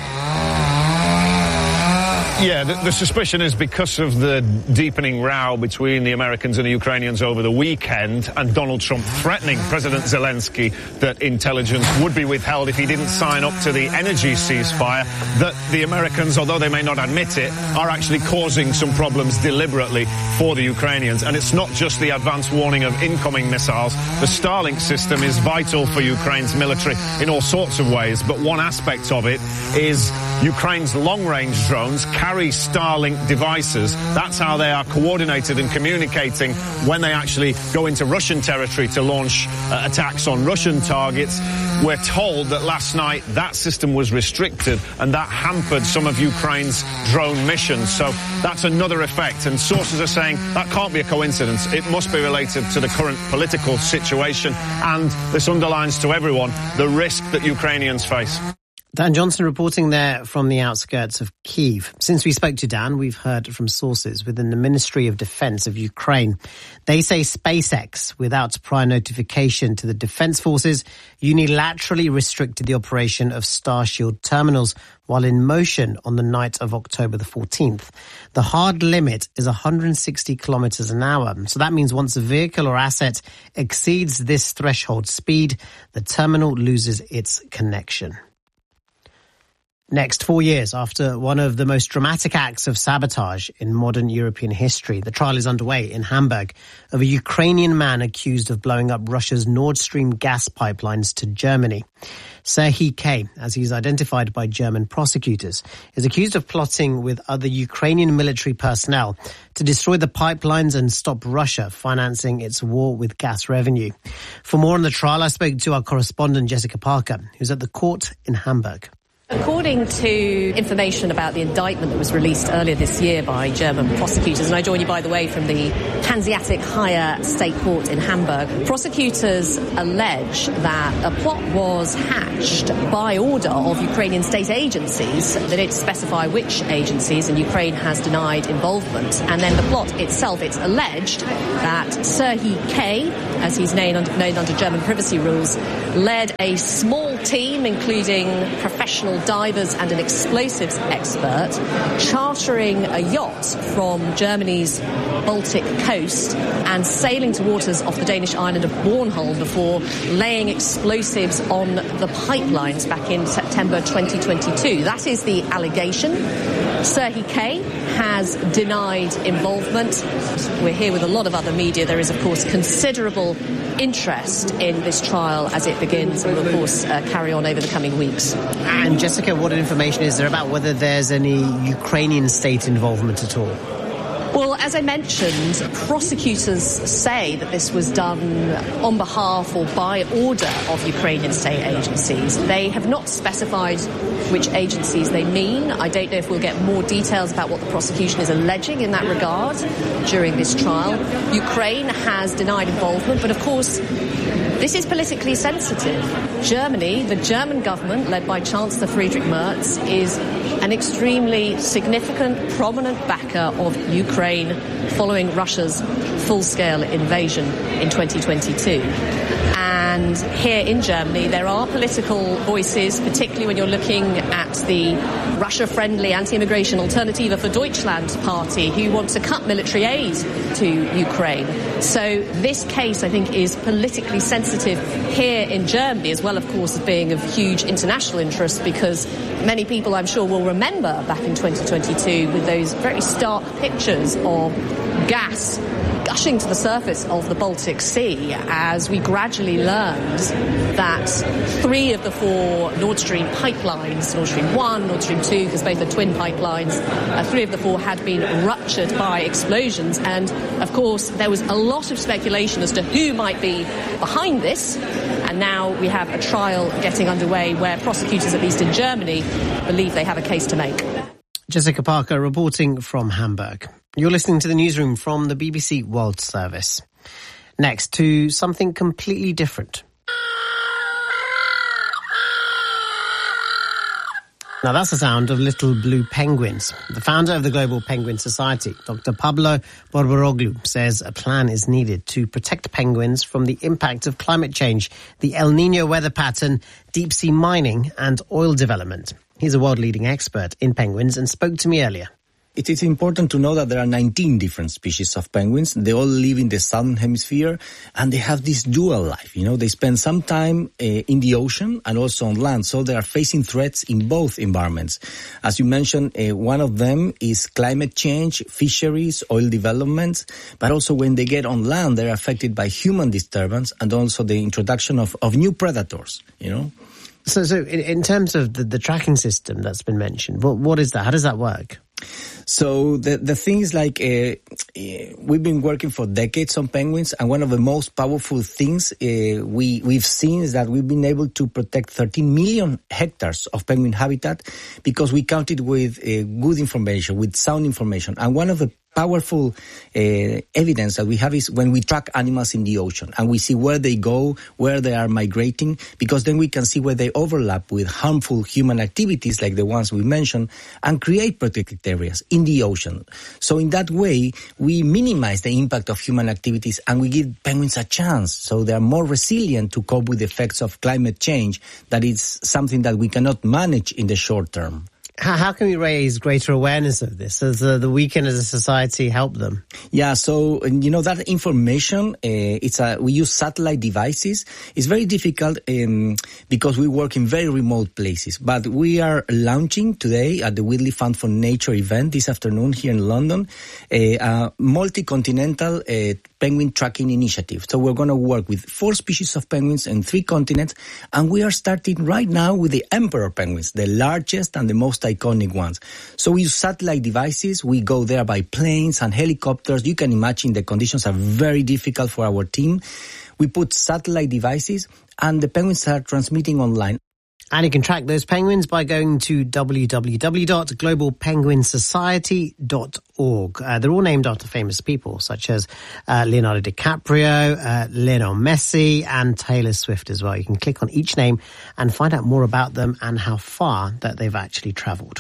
Yeah, the, the suspicion is because of the deepening row between the Americans and the Ukrainians over the weekend and Donald Trump threatening President Zelensky that intelligence would be withheld if he didn't sign up to the energy ceasefire, that the Americans, although they may not admit it, are actually causing some problems deliberately for the Ukrainians. And it's not just the advance warning of incoming missiles. The Starlink system is vital for Ukraine's military in all sorts of ways, but one aspect of it is Ukraine's long-range drones carry Starlink devices. That's how they are coordinated and communicating when they actually go into Russian territory to launch uh, attacks on Russian targets. We're told that last night that system was restricted and that hampered some of Ukraine's drone missions. So that's another effect. And sources are saying that can't be a coincidence. It must be related to the current political situation. And this underlines to everyone the risk that Ukrainians face. Dan Johnson reporting there from the outskirts of Kyiv. Since we spoke to Dan, we've heard from sources within the Ministry of Defense of Ukraine. They say SpaceX, without prior notification to the Defense Forces, unilaterally restricted the operation of Starshield terminals while in motion on the night of October the fourteenth. The hard limit is one hundred sixty kilometers an hour. So that means once a vehicle or asset exceeds this threshold speed, the terminal loses its connection. Next, four years after one of the most dramatic acts of sabotage in modern European history, the trial is underway in Hamburg of a Ukrainian man accused of blowing up Russia's Nord Stream gas pipelines to Germany. Serhiy K, as he's identified by German prosecutors, is accused of plotting with other Ukrainian military personnel to destroy the pipelines and stop Russia financing its war with gas revenue. For more on the trial, I spoke to our correspondent Jessica Parker, who's at the court in Hamburg. According to information about the indictment that was released earlier this year by German prosecutors, and I join you, by the way, from the Hanseatic Higher State Court in Hamburg, prosecutors allege that a plot was hatched by order of Ukrainian state agencies. They didn't specify which agencies, and Ukraine has denied involvement. And then the plot itself, it's alleged that Serhiy K, as he's known under, known under German privacy rules, led a small team, including professional divers and an explosives expert, chartering a yacht from Germany's Baltic coast and sailing to waters off the Danish island of Bornholm before laying explosives on the pipelines back in September twenty twenty-two. That is the allegation. Serhiy K has denied involvement. We're here with a lot of other media. There is, of course, considerable interest in this trial as it begins and will, of course, uh, carry on over the coming weeks. And Jessica, what information is there about whether there's any Ukrainian state involvement at all? Well, as I mentioned, prosecutors say that this was done on behalf or by order of Ukrainian state agencies. They have not specified which agencies they mean. I don't know if we'll get more details about what the prosecution is alleging in that regard during this trial. Ukraine has denied involvement, but of course, this is politically sensitive. Germany, the German government, led by Chancellor Friedrich Merz, is an extremely significant, prominent backer of Ukraine following Russia's full-scale invasion in twenty twenty-two. And here in Germany, there are political voices, particularly when you're looking at the Russia-friendly anti-immigration Alternative for Deutschland party, who want to cut military aid to Ukraine. So this case, I think, is politically sensitive here in Germany, as well, of course, as being of huge international interest, because many people, I'm sure, will remember back in twenty twenty-two with those very stark pictures of gas gushing to the surface of the Baltic Sea as we gradually learned that three of the four Nord Stream pipelines, Nord Stream one, Nord Stream two, because both are twin pipelines, uh, three of the four had been ruptured by explosions. And, of course, there was a lot of speculation as to who might be behind this. And now we have a trial getting underway where prosecutors, at least in Germany, believe they have a case to make. Jessica Parker reporting from Hamburg. You're listening to the newsroom from the B B C World Service. Next, to something completely different. Now, that's the sound of little blue penguins. The founder of the Global Penguin Society, Doctor Pablo Borboroglu, says a plan is needed to protect penguins from the impact of climate change, the El Niño weather pattern, deep-sea mining and oil development. He's a world-leading expert in penguins and spoke to me earlier. It is important to know that there are nineteen different species of penguins. They all live in the southern hemisphere, and they have this dual life. You know, they spend some time uh, in the ocean and also on land, so they are facing threats in both environments. As you mentioned, uh, one of them is climate change, fisheries, oil development, but also when they get on land, they're affected by human disturbance and also the introduction of, of new predators, you know. So, so in, in terms of the, the tracking system that's been mentioned, what, what is that? How does that work? So the the thing is like uh, uh, we've been working for decades on penguins, and one of the most powerful things uh, we we've seen is that we've been able to protect thirteen million hectares of penguin habitat because we counted with uh, good information, with sound information, and one of the powerful uh, evidence that we have is when we track animals in the ocean and we see where they go, where they are migrating, because then we can see where they overlap with harmful human activities like the ones we mentioned and create protected areas in the ocean. So in that way, we minimize the impact of human activities and we give penguins a chance so they are more resilient to cope with the effects of climate change. That is something that we cannot manage in the short term. How, how can we raise greater awareness of this? Does the, the weekend as a society help them? Yeah, so, you know, that information, uh, it's a, we use satellite devices. It's very difficult um, because we work in very remote places. But we are launching today at the Whitley Fund for Nature event this afternoon here in London, a, a multi-continental uh, penguin tracking initiative. So we're going to work with four species of penguins in three continents, and we are starting right now with the emperor penguins, the largest and the most iconic ones. So we use satellite devices. We go there by planes and helicopters. You can imagine the conditions are very difficult for our team. We put satellite devices and the penguins are transmitting online. And you can track those penguins by going to w w w dot global penguin society dot org. Uh, they're all named after famous people such as uh, Leonardo DiCaprio, uh, Lionel Messi and Taylor Swift as well. You can click on each name and find out more about them and how far that they've actually travelled.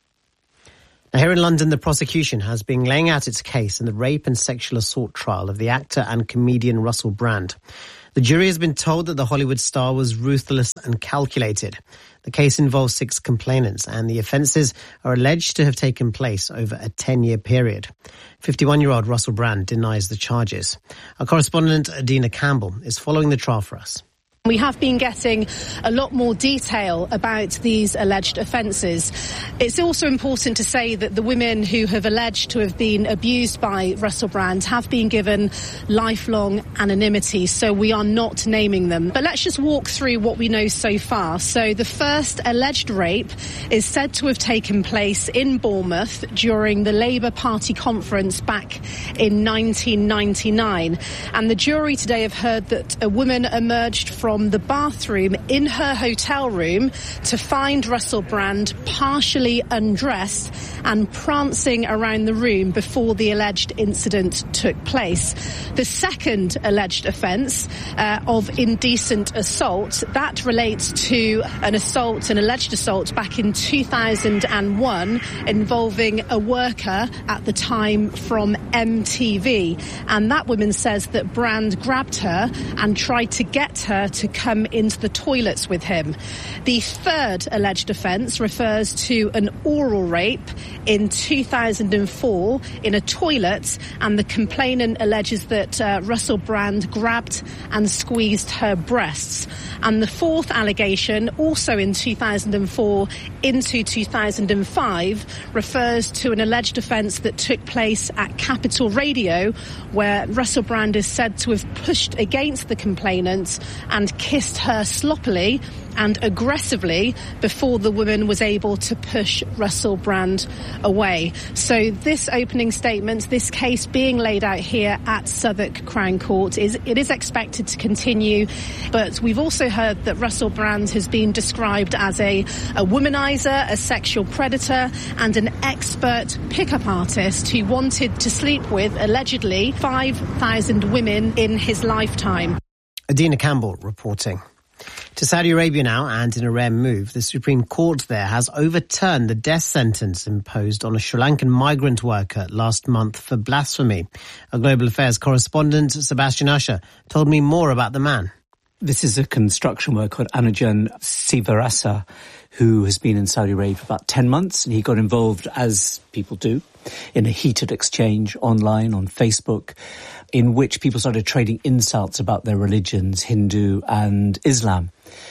Now, here in London, the prosecution has been laying out its case in the rape and sexual assault trial of the actor and comedian Russell Brand. The jury has been told that the Hollywood star was ruthless and calculated. The case involves six complainants, and the offences are alleged to have taken place over a ten-year period. fifty-one-year-old Russell Brand denies the charges. Our correspondent, Adina Campbell, is following the trial for us. We have been getting a lot more detail about these alleged offences. It's also important to say that the women who have alleged to have been abused by Russell Brand have been given lifelong anonymity, so we are not naming them. But let's just walk through what we know so far. So the first alleged rape is said to have taken place in Bournemouth during the Labour Party conference back in nineteen ninety-nine. And the jury today have heard that a woman emerged from From the bathroom in her hotel room to find Russell Brand partially undressed and prancing around the room before the alleged incident took place. The second alleged offence uh, of indecent assault, that relates to an assault, an alleged assault back in two thousand one involving a worker at the time from M T V. And that woman says that Brand grabbed her and tried to get her to come into the toilets with him. The third alleged offence refers to an oral rape in two thousand four in a toilet, and the complainant alleges that uh, Russell Brand grabbed and squeezed her breasts. And the fourth allegation, also in two thousand four into two thousand five, refers to an alleged offence that took place at Capital Radio, where Russell Brand is said to have pushed against the complainant and kissed her sloppily and aggressively before the woman was able to push Russell Brand away. So this opening statement, this case being laid out here at Southwark Crown Court, is it is expected to continue. But we've also heard that Russell Brand has been described as a, a womanizer, a sexual predator and an expert pickup artist who wanted to sleep with, allegedly, five thousand women in his lifetime. Adina Campbell reporting. To Saudi Arabia now, and in a rare move, the Supreme Court there has overturned the death sentence imposed on a Sri Lankan migrant worker last month for blasphemy. Our Global Affairs correspondent, Sebastian Usher, told me more about the man. This is a construction worker called Anujan Sivarasa, who has been in Saudi Arabia for about ten months, and he got involved, as people do, in a heated exchange online on Facebook, in which people started trading insults about their religions, Hindu and Islam.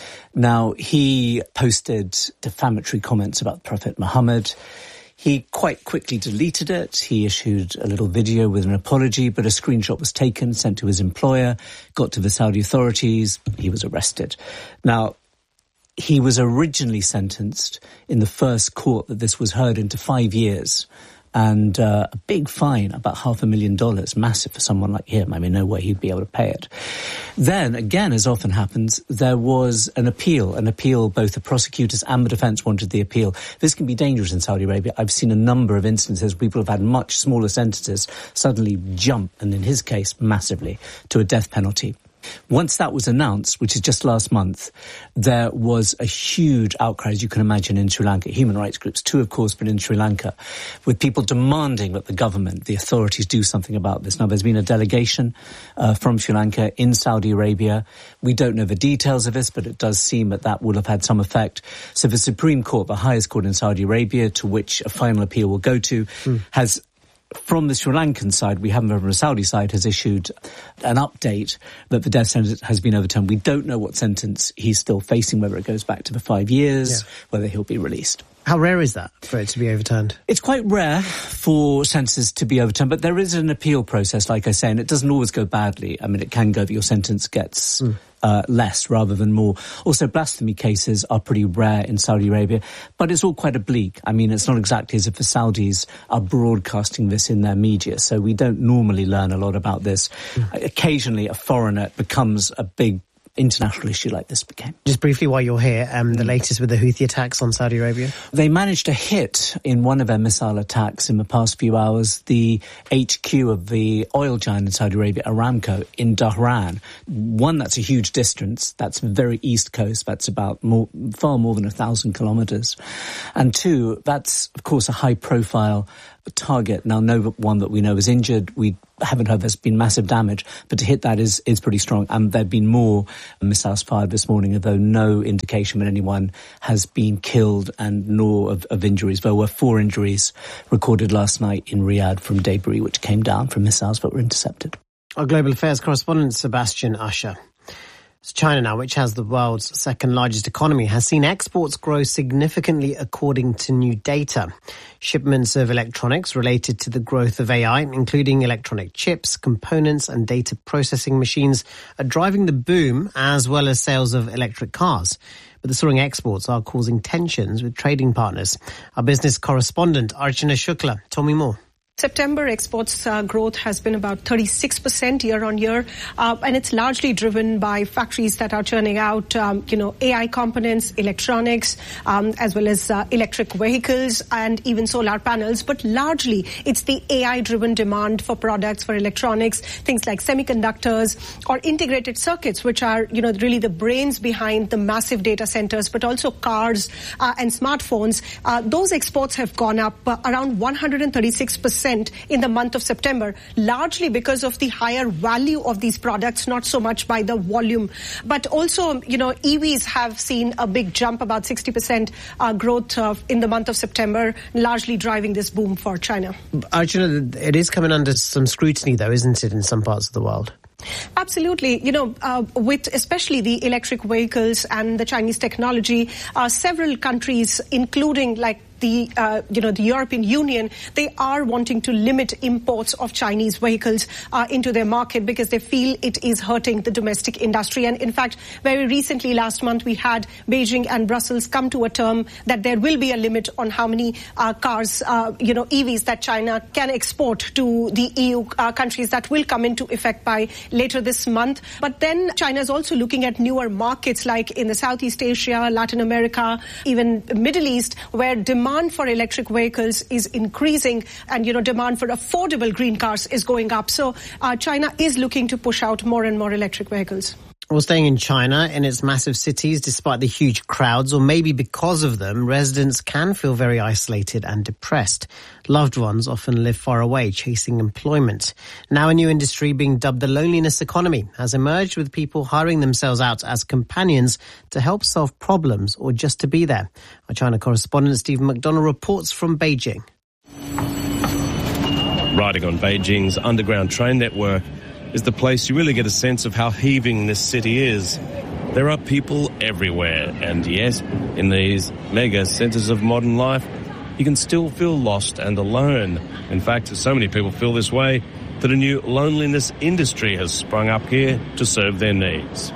Now, he posted defamatory comments about Prophet Muhammad. He quite quickly deleted it. He issued a little video with an apology, but a screenshot was taken, sent to his employer, got to the Saudi authorities. He was arrested. Now, he was originally sentenced in the first court that this was heard into five years. And uh, a big fine, about half a million dollars, massive for someone like him. I mean, no way he'd be able to pay it. Then, again, as often happens, there was an appeal, an appeal, both the prosecutors and the defence wanted the appeal. This can be dangerous in Saudi Arabia. I've seen a number of instances where people have had much smaller sentences suddenly jump, and in his case, massively, to a death penalty. Once that was announced, which is just last month, there was a huge outcry, as you can imagine, in Sri Lanka. Human rights groups, too, of course, but in Sri Lanka, with people demanding that the government, the authorities, do something about this. Now, there's been a delegation uh, from Sri Lanka in Saudi Arabia. We don't know the details of this, but it does seem that that will have had some effect. So the Supreme Court, the highest court in Saudi Arabia, to which a final appeal will go to, mm. has... From the Sri Lankan side, we haven't, from the Saudi side, has issued an update that the death sentence has been overturned. We don't know what sentence he's still facing, whether it goes back to the five years, yeah. whether he'll be released. How rare is that for it to be overturned? It's quite rare for sentences to be overturned, but there is an appeal process, like I say, and it doesn't always go badly. I mean, it can go that your sentence gets mm. uh, less rather than more. Also, blasphemy cases are pretty rare in Saudi Arabia, but it's all quite oblique. I mean, it's not exactly as if the Saudis are broadcasting this in their media, so we don't normally learn a lot about this. Mm. Occasionally, a foreigner becomes a big international issue like this became. Just briefly while you're here, um, the latest with the Houthi attacks on Saudi Arabia? They managed to hit, in one of their missile attacks in the past few hours, the H Q of the oil giant in Saudi Arabia, Aramco, in Dhahran. One, that's a huge distance. That's the very east coast. That's about more, far more than a thousand kilometres. And two, that's, of course, a high-profile target. Now, no one that we know is injured. We haven't heard there's been massive damage, but to hit that is, is pretty strong. And there have been more missiles fired this morning, although no indication that anyone has been killed and nor of, of injuries. There were four injuries recorded last night in Riyadh from debris which came down from missiles that were intercepted. Our global affairs correspondent, Sebastian Usher. China now, which has the world's second largest economy, has seen exports grow significantly according to new data. Shipments of electronics related to the growth of A I, including electronic chips, components and data processing machines, are driving the boom, as well as sales of electric cars. But the soaring exports are causing tensions with trading partners. Our business correspondent, Archana Shukla, told me more. September exports uh, growth has been about thirty-six percent year on year, uh, and it's largely driven by factories that are churning out, um, you know, A I components, electronics, um, as well as uh, electric vehicles and even solar panels. But largely, it's the A I-driven demand for products, for electronics, things like semiconductors or integrated circuits, which are, you know, really the brains behind the massive data centers, but also cars uh, and smartphones. Uh, those exports have gone up uh, around one hundred thirty-six percent in the month of September, largely because of the higher value of these products, not so much by the volume. But also, you know, E Vs have seen a big jump, about sixty percent uh, growth uh, in the month of September, largely driving this boom for China. Archana, it is coming under some scrutiny, though, isn't it, in some parts of the world? Absolutely. You know, uh, with especially the electric vehicles and the Chinese technology, uh, several countries, including like the, uh, you know, the European Union, they are wanting to limit imports of Chinese vehicles uh, into their market because they feel it is hurting the domestic industry. And in fact, very recently, last month, we had Beijing and Brussels come to a term that there will be a limit on how many uh, cars, uh, you know, E Vs that China can export to the E U uh, countries. That will come into effect by later this month. But then China is also looking at newer markets like in the Southeast Asia, Latin America, even Middle East, where demand for electric vehicles is increasing and, you know, demand for affordable green cars is going up. So uh, China is looking to push out more and more electric vehicles. Well, staying in China, in its massive cities, despite the huge crowds, or maybe because of them, residents can feel very isolated and depressed. Loved ones often live far away, chasing employment. Now a new industry being dubbed the loneliness economy has emerged, with people hiring themselves out as companions to help solve problems or just to be there. Our China correspondent Stephen McDonald reports from Beijing. Riding on Beijing's underground train network is the place you really get a sense of how heaving this city is. There are people everywhere, and yet, in these mega centres of modern life, you can still feel lost and alone. In fact, so many people feel this way that a new loneliness industry has sprung up here to serve their needs.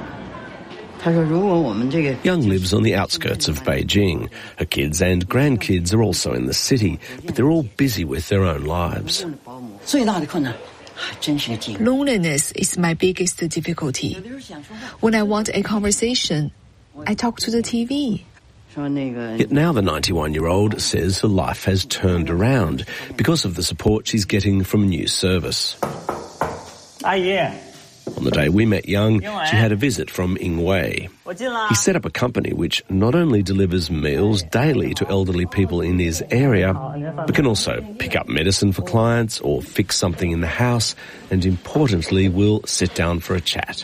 Young lives on the outskirts of Beijing. Her kids and grandkids are also in the city, but they're all busy with their own lives. Loneliness is my biggest difficulty. When I want a conversation, I talk to the T V. Yet now the ninety-one-year-old says her life has turned around because of the support she's getting from a new service. On the day we met Young, she had a visit from Ingwei. He set up a company which not only delivers meals daily to elderly people in his area, but can also pick up medicine for clients or fix something in the house, and importantly, will sit down for a chat.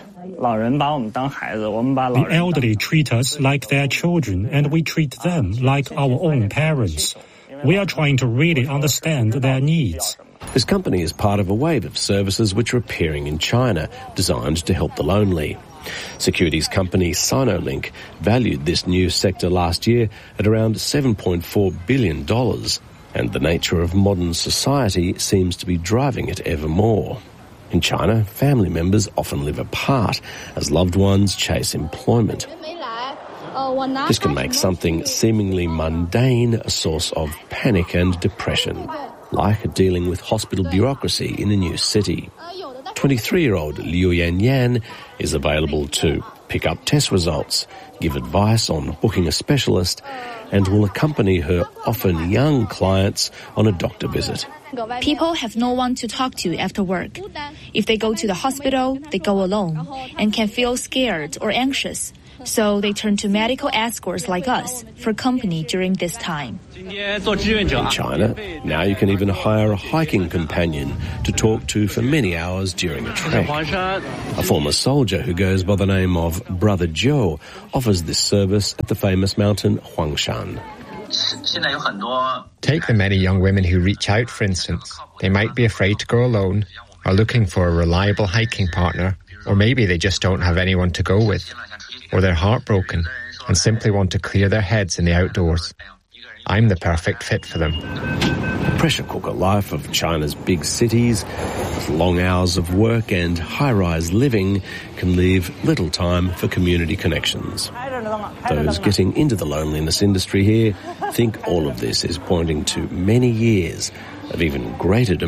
The elderly treat us like their children, and we treat them like our own parents. We are trying to really understand their needs. This company is part of a wave of services which are appearing in China, designed to help the lonely. Securities company Sinolink valued this new sector last year at around seven point four billion dollars, and the nature of modern society seems to be driving it ever more. In China, family members often live apart as loved ones chase employment. This can make something seemingly mundane a source of panic and depression, like dealing with hospital bureaucracy in a new city. twenty-three-year-old Liu Yan Yan is available to pick up test results, give advice on booking a specialist, and will accompany her often young clients on a doctor visit. People have no one to talk to after work. If they go to the hospital, they go alone and can feel scared or anxious. So they turn to medical escorts like us for company during this time. In China, now you can even hire a hiking companion to talk to for many hours during a trek. A former soldier who goes by the name of Brother Joe offers this service at the famous mountain Huangshan. Take the many young women who reach out, for instance. They might be afraid to go alone, are looking for a reliable hiking partner, or maybe they just don't have anyone to go with, or they're heartbroken and simply want to clear their heads in the outdoors. I'm the perfect fit for them. The pressure cooker life of China's big cities, with long hours of work and high-rise living, can leave little time for community connections. Those getting into the loneliness industry here think all of this is pointing to many years of even greater demand